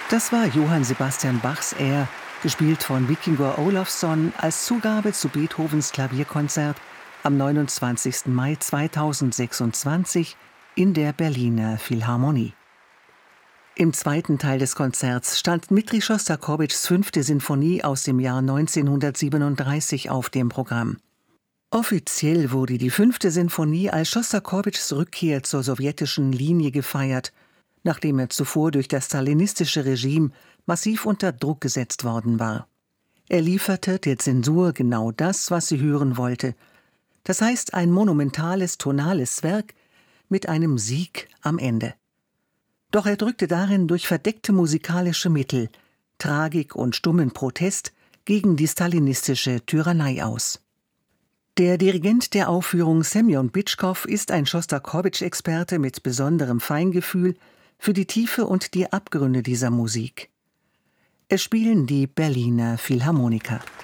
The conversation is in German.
Das war Johann Sebastian Bachs Air, gespielt von Víkingur Ólafsson als Zugabe zu Beethovens Klavierkonzert am 29. Mai 2026 in der Berliner Philharmonie. Im zweiten Teil des Konzerts stand Dmitri Schostakowitschs 5. Sinfonie aus dem Jahr 1937 auf dem Programm. Offiziell wurde die 5. Sinfonie als Schostakowitschs Rückkehr zur sowjetischen Linie gefeiert, nachdem er zuvor durch das stalinistische Regime massiv unter Druck gesetzt worden war. Er lieferte der Zensur genau das, was sie hören wollte. Das heißt, ein monumentales, tonales Werk mit einem Sieg am Ende. Doch er drückte darin durch verdeckte musikalische Mittel Tragik und stummen Protest gegen die stalinistische Tyrannei aus. Der Dirigent der Aufführung, Semjon Bitschkow, ist ein Schostakowitsch-Experte mit besonderem Feingefühl für die Tiefe und die Abgründe dieser Musik. Es spielen die Berliner Philharmoniker.